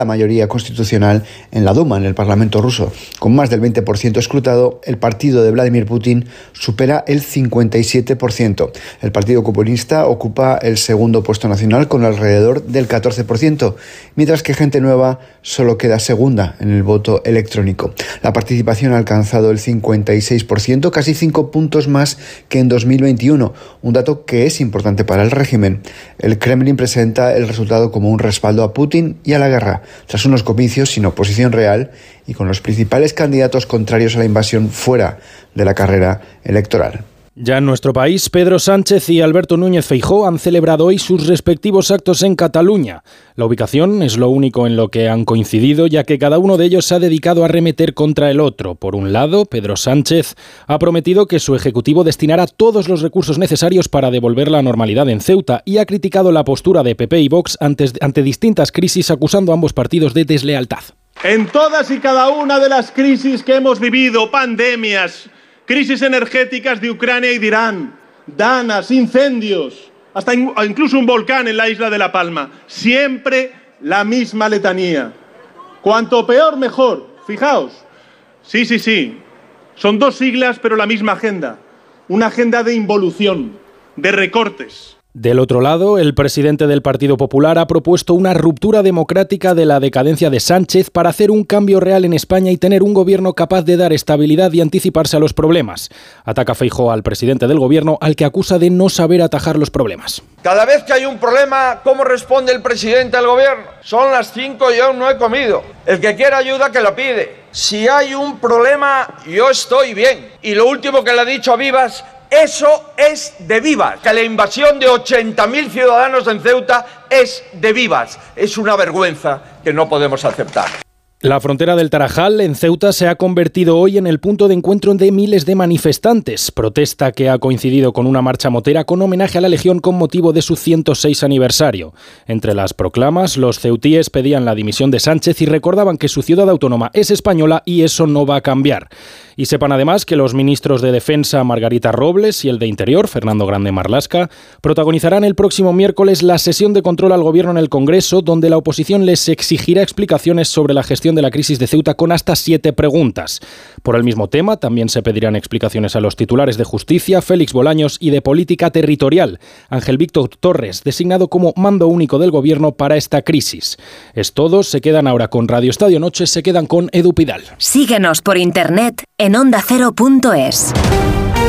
la mayoría constitucional en la Duma, en el Parlamento ruso. Con más del 20% escrutado, el partido de Vladimir Putin supera el 57%. El Partido Comunista ocupa el segundo puesto nacional con alrededor del 14%, mientras que Gente Nueva solo queda segunda en el voto electrónico. La participación ha alcanzado el 56%, casi 5 puntos más que en 2021, un dato que es importante para el régimen. El Kremlin presenta el resultado como un respaldo a Putin y a la guerra, tras unos comicios sin oposición real y con los principales candidatos contrarios a la invasión fuera de la carrera electoral. Ya en nuestro país, Pedro Sánchez y Alberto Núñez Feijóo han celebrado hoy sus respectivos actos en Cataluña. La ubicación es lo único en lo que han coincidido, ya que cada uno de ellos se ha dedicado a arremeter contra el otro. Por un lado, Pedro Sánchez ha prometido que su ejecutivo destinará todos los recursos necesarios para devolver la normalidad en Ceuta y ha criticado la postura de PP y Vox ante distintas crisis, acusando a ambos partidos de deslealtad. En todas y cada una de las crisis que hemos vivido, pandemias, crisis energéticas de Ucrania y de Irán, danas, incendios, hasta incluso un volcán en la isla de La Palma. Siempre la misma letanía. Cuanto peor, mejor. Fijaos. Sí. Son dos siglas, pero la misma agenda. Una agenda de involución, de recortes. Del otro lado, el presidente del Partido Popular ha propuesto una ruptura democrática de la decadencia de Sánchez para hacer un cambio real en España y tener un gobierno capaz de dar estabilidad y anticiparse a los problemas. Ataca Feijóo al presidente del gobierno, al que acusa de no saber atajar los problemas. Cada vez que hay un problema, ¿cómo responde el presidente del gobierno? Son las 5 y aún no he comido. El que quiera ayuda, que lo pide. Si hay un problema, yo estoy bien. Y lo último que le ha dicho a Vivas: eso es de Vivas, que la invasión de 80.000 ciudadanos en Ceuta es de Vivas. Es una vergüenza que no podemos aceptar. La frontera del Tarajal, en Ceuta, se ha convertido hoy en el punto de encuentro de miles de manifestantes. Protesta que ha coincidido con una marcha motera con homenaje a la Legión con motivo de su 106 aniversario. Entre las proclamas, los ceutíes pedían la dimisión de Sánchez y recordaban que su ciudad autónoma es española y eso no va a cambiar. Y sepan además que los ministros de Defensa, Margarita Robles, y el de Interior, Fernando Grande Marlaska, protagonizarán el próximo miércoles la sesión de control al gobierno en el Congreso, donde la oposición les exigirá explicaciones sobre la gestión de la crisis de Ceuta con hasta 7 preguntas. Por el mismo tema, también se pedirán explicaciones a los titulares de Justicia, Félix Bolaños, y de Política Territorial, Ángel Víctor Torres, designado como mando único del gobierno para esta crisis. Es todo, se quedan ahora con Radio Estadio Noche, se quedan con Edu Pidal. Síguenos por internet en ondacero.es.